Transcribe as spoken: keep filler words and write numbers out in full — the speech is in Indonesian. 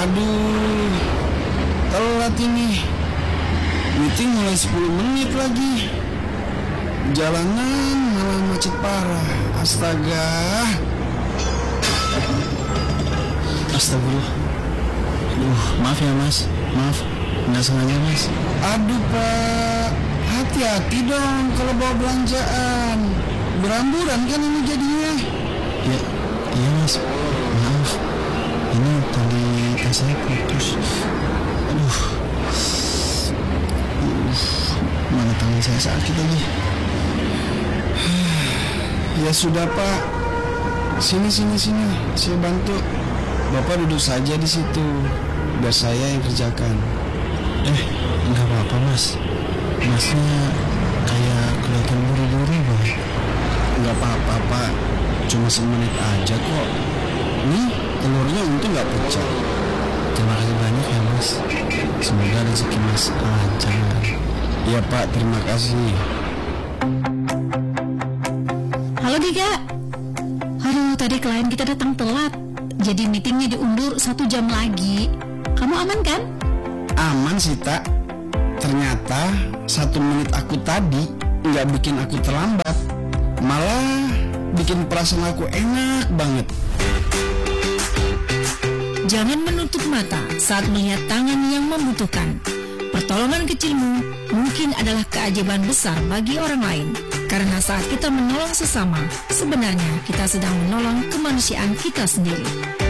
Aduh, telat ini. Meeting mulai sepuluh menit lagi. Jalanan malah macet parah. Astaga. Astagfirullah. Aduh, maaf ya mas. Maaf, nggak sengaja mas. Aduh Pak, hati-hati dong kalau bawa belanjaan. Beramburan kan ini jadinya. Ya, iya mas. Maaf. Ini tadi tas saya putus. Aduh. Uh, mana tangan saya sakit lagi. Ya sudah Pak, sini sini sini, saya bantu. Bapak duduk saja di situ, biar saya yang kerjakan. Eh, nggak apa-apa mas. Masnya kayak kelihatan buru-buru banget. Nggak apa-apa Pak, cuma semenit aja kok. Nih telurnya untung nggak pecah. Terima kasih banyak ya mas. Semoga rezeki mas lancar. Ya Pak, terima kasih. Halo Dika. Aduh, tadi klien kita datang telat, jadi meetingnya diundur satu jam lagi. Kamu aman kan? Aman sih Tak. Ternyata satu menit aku tadi nggak bikin aku terlambat, malah bikin perasaan aku enak banget. Jangan menutup mata saat melihat tangan yang membutuhkan. Pertolongan kecilmu mungkin adalah keajaiban besar bagi orang lain. Karena saat kita menolong sesama, sebenarnya kita sedang menolong kemanusiaan kita sendiri.